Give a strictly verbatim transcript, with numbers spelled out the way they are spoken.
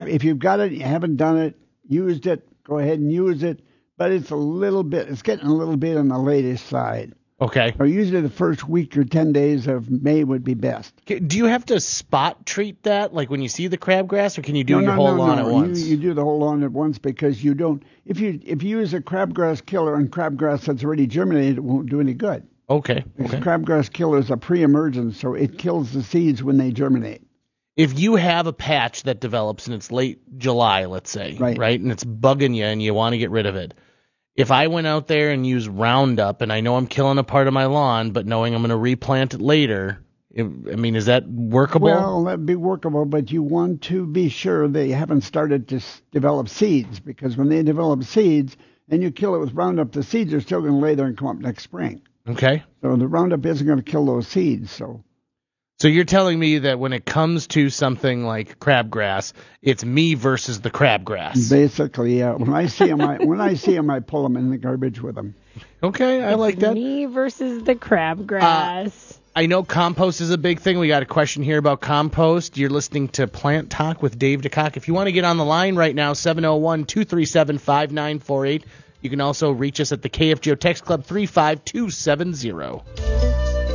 If you've got it, you haven't done it, used it, go ahead and use it. But it's a little bit, it's getting a little bit on the latest side. Okay. So usually the first week or ten days of May would be best. Do you have to spot treat that, like when you see the crabgrass, or can you do no, your no, whole no, lawn no. at once? You, you do the whole lawn at once because you don't. If you if you use a crabgrass killer on crabgrass that's already germinated, it won't do any good. Okay. Because okay. crabgrass killer is a pre-emergent, so it kills the seeds when they germinate. If you have a patch that develops and it's late July, let's say, right, right, and it's bugging you and you want to get rid of it, if I went out there and used Roundup and I know I'm killing a part of my lawn, but knowing I'm going to replant it later, I mean, is that workable? Well, that'd be workable, but you want to be sure they haven't started to s- develop seeds, because when they develop seeds and you kill it with Roundup, the seeds are still going to lay there and come up next spring. Okay. So the Roundup isn't going to kill those seeds, so... So you're telling me that when it comes to something like crabgrass, it's me versus the crabgrass. Basically, yeah. When I see them, I, when I see them, I pull them in the garbage with them. Okay, I like that. Me versus the crabgrass. Uh, I know compost is a big thing. We got a question here about compost. You're listening to Plant Talk with Dave DeCock. If you want to get on the line right now, seven oh one, two three seven, five nine four eight. You can also reach us at the K F G O Text Club three five two seven zero.